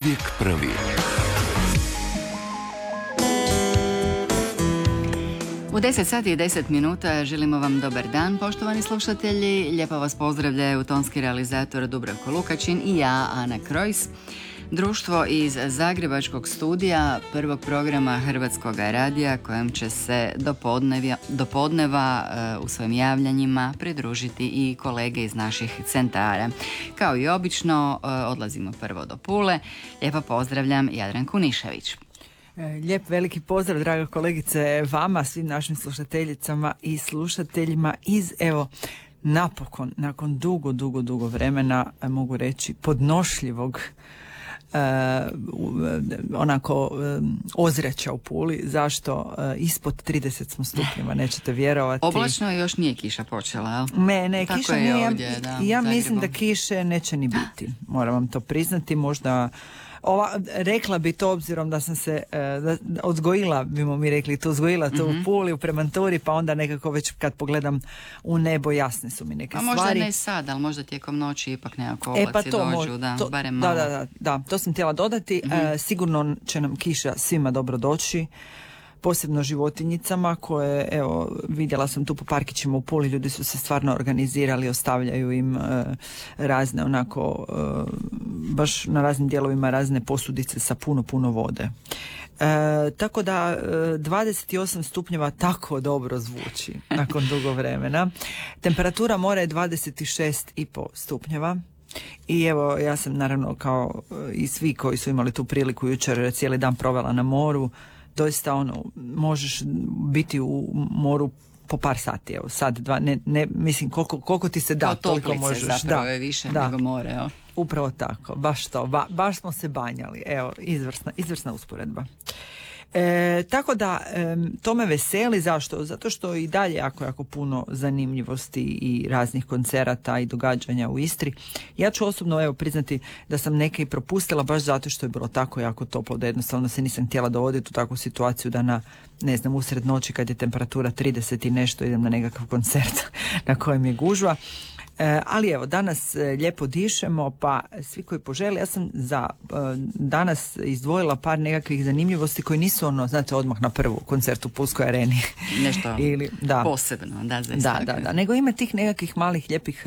Uvijek prvi. U 10 sati i 10 minuta želimo vam dobar dan, poštovani slušatelji. Lijepo vas pozdravljaju tonski realizator Dubravko Lukačin i ja, Ana Krojs. Društvo iz Zagrebačkog studija prvog programa Hrvatskog radija kojem će se do podneva u svojim javljanjima pridružiti i kolege iz naših centara. Kao i obično, odlazimo prvo do Pule. Lijepo pozdravljam Jadranku Nišević. Lijep veliki pozdrav, draga kolegice, vama, svim našim slušateljicama i slušateljima iz, napokon, nakon dugo vremena, mogu reći, podnošljivog ozračja u Puli. Zašto? Ispod 30 smo stupnjeva, nećete vjerovati. Oblačno još nije kiša počela, jel? Ne, tako kiša je nije. Ovdje, ja mislim da kiše neće ni biti. Moram vam to priznati, možda rekla bi to obzirom da sam se odgojila, bimo mi rekli, uzgojila to u Puli, u Premanturi, pa onda nekako već kad pogledam u nebo jasne su mi neke stvari. Možda ne sad, ali možda tijekom noći ipak nekako oblaci dođu, barem malo. Da, to sam htjela dodati. Sigurno će nam kiša svima dobro doći, posebno životinjicama koje, vidjela sam tu po parkićima u Puli, ljudi su se stvarno organizirali, ostavljaju im razne baš na raznim dijelovima razne posudice sa puno vode. Tako da 28 stupnjeva tako dobro zvuči nakon dugo vremena. Temperatura mora je 26,5 stupnjeva. I ja sam naravno kao i svi koji su imali tu priliku jučer cijeli dan provela na moru. Doista možeš biti u moru po par sati, sad dva, ne mislim koliko ti se da, toliko možeš. Zapravo je više nego more, Upravo tako, baš to, baš smo se banjali, izvrsna usporedba. Tako da to me veseli. Zašto? Zato što i dalje jako puno zanimljivosti i raznih koncerata i događanja u Istri. Ja ću osobno priznati da sam neke i propustila baš zato što je bilo tako jako toplo, da jednostavno se nisam htjela dovoditi u takvu situaciju da usred noći kad je temperatura 30 i nešto idem na nekakav koncert na kojem je gužva. Ali danas lijepo dišemo, pa svi koji požele, ja sam za danas izdvojila par nekakvih zanimljivosti koji nisu odmah na prvu koncertu u Pulskoj areni. Nešto posebno, da, nego ima tih nekakvih malih lijepih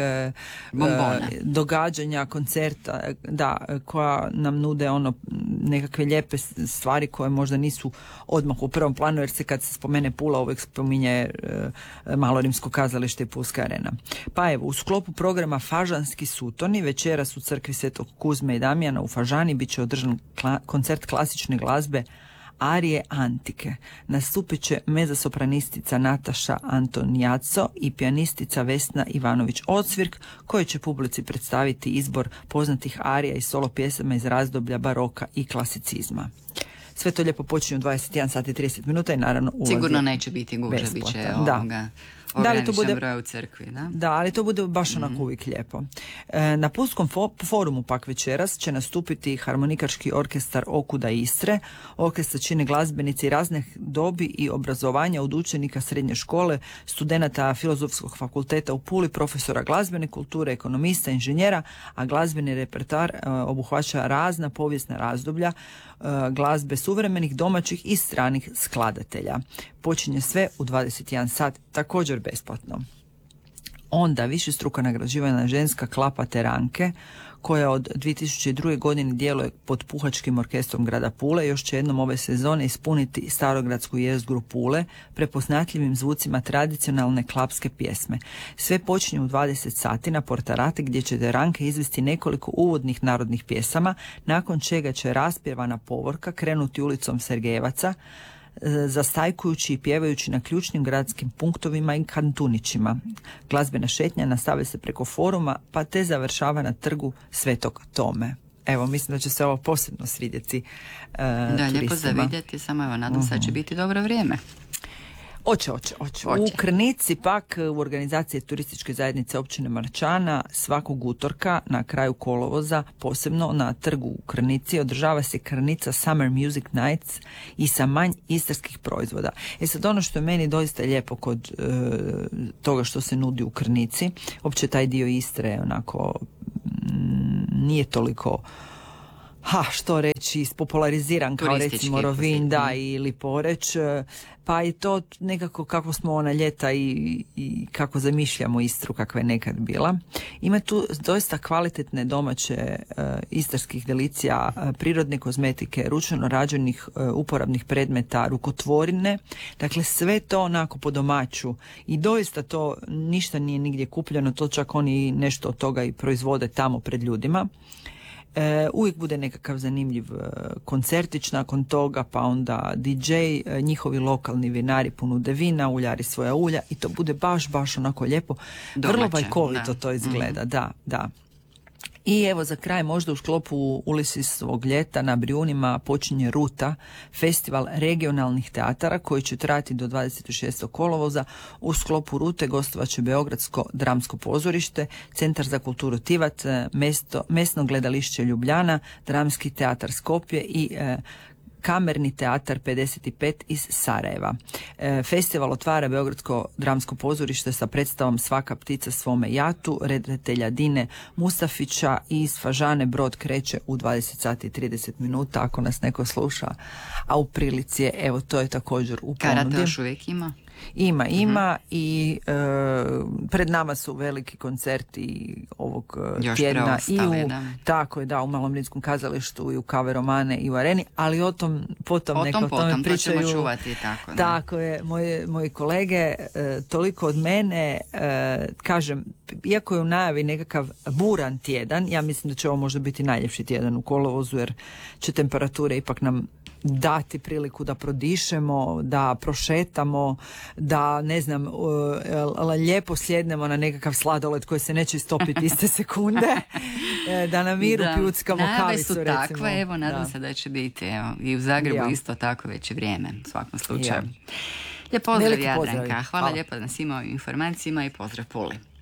događanja, koncerta, koja nam nude nekakve lijepe stvari koje možda nisu odmah u prvom planu, jer se kad se spomene Pula uvijek spominje Malo rimsko kazalište i Pulska arena. Pa u sklopu programa Fažanski sutoni večeras u crkvi Svetog Kuzme i Damjana u Fažani bit će održan koncert klasične glazbe Arije Antike. Nastupit će mezasopranistica Nataša Antonijaco i pijanistica Vesna Ivanović-Ocvirk, koji će publici predstaviti izbor poznatih arija i solo pjesama iz razdoblja baroka i klasicizma. Sve to lijepo počinje u 21 sati i 30 minuta i naravno ulaz sigurno neće biti gužve, bit će ograničen broj u crkvi, da? Da, ali to bude baš onako uvijek lijepo. Na Pulskom forumu pak večeras će nastupiti harmonikaški orkestar Okuda Istre. Orkestar čine glazbenici raznih dobi i obrazovanja od učenika srednje škole, studenata Filozofskog fakulteta u Puli, profesora glazbene kulture, ekonomista, inženjera, a glazbeni repertoar obuhvaća razna povijesna razdoblja glazbe suvremenih, domaćih i stranih skladatelja. Počinje sve u 21 sat, također besplatno. Onda višestruko nagrađivana ženska klapa Teranke, koja od 2002. godine djeluje pod Puhačkim orkestrom grada Pule, još će jednom ove sezone ispuniti starogradsku jezgru Pule prepoznatljivim zvucima tradicionalne klapske pjesme. Sve počinje u 20 sati na Portarate, gdje će Teranke izvesti nekoliko uvodnih narodnih pjesama, nakon čega će raspjevana povorka krenuti ulicom Sergejevaca, zastajkujući i pjevajući na ključnim gradskim punktovima i kantunićima. Glazbena šetnja nastavlja se preko foruma, pa te završava na trgu Svetog Tome. Mislim da će se ovo posebno svidjeti turistima. Lijepo za vidjeti, samo nadam se da će biti dobro vrijeme. Oće. U Krnici pak u organizaciji turističke zajednice općine Marčana svakog utorka na kraju kolovoza, posebno na trgu u Krnici, održava se Krnica Summer Music Nights i sa manj istarskih proizvoda. Sad ono što je meni doista lijepo kod toga što se nudi u Krnici, opće taj dio Istre onako nije toliko što reći, ispopulariziran kao recimo Rovinj, da, ili Poreč, pa je to nekako kako smo ona ljeta i kako zamišljamo Istru kakva je nekad bila. Ima tu doista kvalitetne domaće istarskih delicija, prirodne kozmetike, ručno rađenih uporabnih predmeta, rukotvorine, dakle sve to onako po domaću i doista to ništa nije nigdje kupljeno, to čak oni nešto od toga i proizvode tamo pred ljudima. Uvijek bude nekakav zanimljiv koncertić nakon toga, pa onda DJ, njihovi lokalni vinari ponude vina, uljari svoja ulja i to bude baš onako lijepo. Domaće, vrlo bajkovito to izgleda, da. I evo za kraj možda u sklopu Ulisisovog ljeta na Brijunima počinje Ruta, festival regionalnih teatara koji će trajati do 26. kolovoza. U sklopu Rute gostovat će Beogradsko dramsko pozorište, Centar za kulturu Tivat, Mesno gledališće Ljubljana, Dramski teatar Skopje i Kamerni teatar 55 iz Sarajeva. Festival otvara Beogradsko dramsko pozorište sa predstavom Svaka ptica svome jatu, redatelja Dine Mustafića i iz Fažane Brod kreće u 20 sati i 30 minuta ako nas neko sluša, a u prilici je, evo to je također u ponudi. Karate još uvijek ima? Ima i pred nama su veliki koncerti ovog još tjedna i tako je, u Malom Linskom kazalištu i u Kave Romane i u Areni, ali o tom potom pričaju. To ćemo čuvati tako. Da. Tako je, moji kolege, toliko od mene, kažem, iako je u najavi nekakav buran tjedan, ja mislim da će ovo možda biti najljepši tjedan u kolovozu jer će temperature ipak nam dati priliku da prodišemo, da prošetamo, da ne znam, lijepo sjednemo na nekakav sladoled koji se neće istopiti iste sekunde, da na miru pljuckamo kavicu, recimo. Najave su takve, evo, nadam se da će biti, evo, i u Zagrebu isto tako već je vrijeme, u svakom slučaju. Lijep pozdrav, Jadranka. Hvala lijepo na svim ovim informacijama i pozdrav Puli.